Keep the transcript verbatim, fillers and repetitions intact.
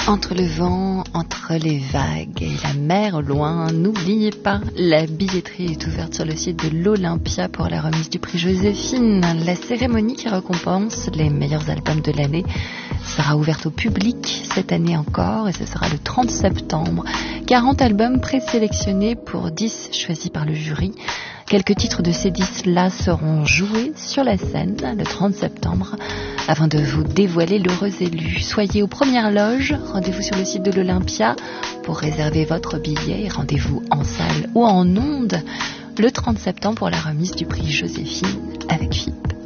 Entre le vent, entre les vagues et la mer au loin, n'oubliez pas, la billetterie est ouverte sur le site de l'Olympia pour la remise du prix Joséphine. La cérémonie qui récompense les meilleurs albums de l'année sera ouverte au public cette année encore et ce sera le trente septembre. quarante albums présélectionnés pour dix choisis par le jury. Quelques titres de ces dix-là seront joués sur la scène le trente septembre. Afin de vous dévoiler l'heureux élu, soyez aux premières loges. Rendez-vous sur le site de l'Olympia pour réserver votre billet. Rendez-vous en salle ou en ondes le trente septembre pour la remise du prix Joséphine avec F I P.